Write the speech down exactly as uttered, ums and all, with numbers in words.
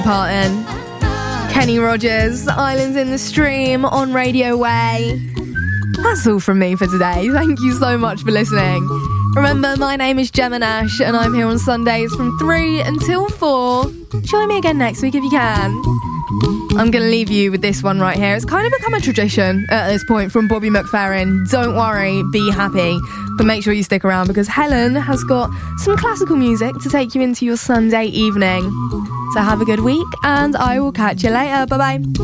Parton, Kenny Rogers, Islands in the Stream on Radio Way. That's all from me for today. Thank you so much for listening. Remember, my name is Gemma Nash and I'm here on Sundays from three until four. Join me again next week if you can. I'm going to leave you with this one right here. It's kind of become a tradition at this point from Bobby McFerrin. Don't worry, be happy. But make sure you stick around because Helen has got some classical music to take you into your Sunday evening. So have a good week and I will catch you later. Bye-bye.